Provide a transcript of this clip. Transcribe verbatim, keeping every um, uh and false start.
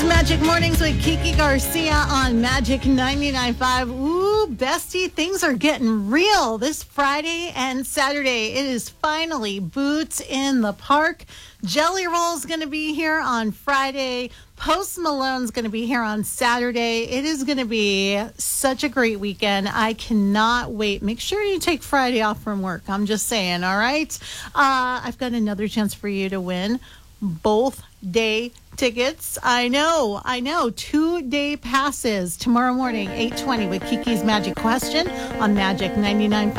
Magic Mornings with Kiki Garcia on Magic ninety-nine point five. Ooh, bestie, things are getting real this Friday and Saturday. It is finally Boots in the Park. Jelly Roll's going to be here on Friday. Post Malone's going to be here on Saturday. It is going to be such a great weekend. I cannot wait. Make sure you take Friday off from work. I'm just saying, all right? Uh, I've got another chance for you to win both day tickets. I know, I know. Two-day passes tomorrow morning, eight twenty with Kiki's Magic Question on Magic ninety-nine point five.